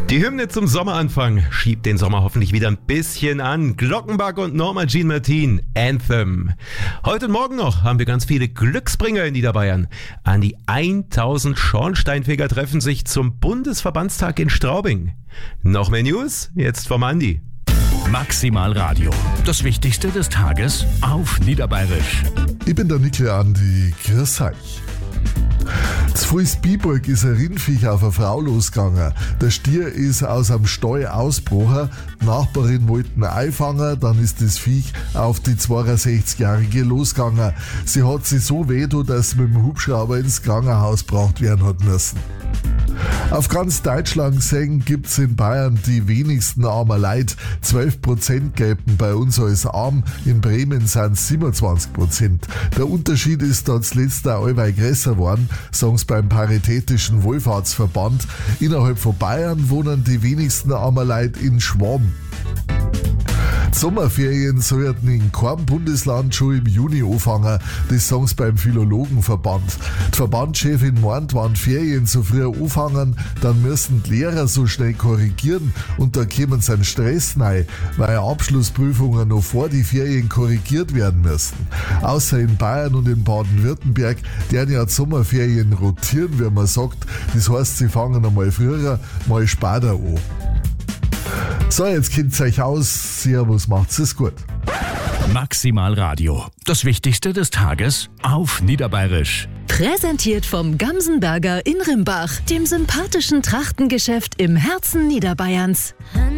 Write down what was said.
Die Hymne zum Sommeranfang schiebt den Sommer hoffentlich wieder ein bisschen an. Glockenbach und Norma Jean Martin, Anthem. Heute und morgen noch haben wir ganz viele Glücksbringer in Niederbayern. An die 1000 Schornsteinfeger treffen sich zum Bundesverbandstag in Straubing. Noch mehr News? Jetzt vom Andi. Maximal Radio. Das Wichtigste des Tages auf Niederbayerisch. Ich bin der Nickel Andi. Grüß euch. Zu Biburg ist ein Rindviech auf eine Frau losgegangen. Der Stier ist aus einem Stall ausgebrochen. Die Nachbarin wollte ihn einfangen, dann ist das Viech auf die 62-Jährige losgegangen. Sie hat sich so wehgetan, dass sie mit dem Hubschrauber ins Krankenhaus gebracht werden hat müssen. Auf ganz Deutschland gesehen gibt es in Bayern die wenigsten armen Leute. 12% gelten bei uns als arm, in Bremen sind es 27%. Der Unterschied ist da zuletzt auch allweil größer geworden, sagen sie beim Paritätischen Wohlfahrtsverband. Innerhalb von Bayern wohnen die wenigsten armen Leute in Schwaben. Die Sommerferien sollten in keinem Bundesland schon im Juni anfangen, das sagen sie beim Philologenverband. Die Verbandschefin meint, wenn die Ferien so früh anfangen, dann müssen die Lehrer so schnell korrigieren und da kommen sie einen Stress rein, weil Abschlussprüfungen noch vor die Ferien korrigiert werden müssen. Außer in Bayern und in Baden-Württemberg, deren ja die Sommerferien rotieren, wie man sagt. Das heißt, sie fangen einmal früher, mal später an. So, jetzt kennt ihr euch aus. Servus, macht's es gut. Maximal Radio. Das Wichtigste des Tages auf Niederbayerisch. Präsentiert vom Gamsenberger in Rimbach, dem sympathischen Trachtengeschäft im Herzen Niederbayerns.